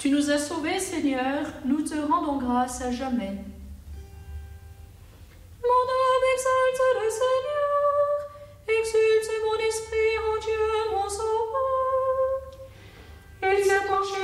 Tu nous as sauvés, Seigneur, nous te rendons grâce à jamais.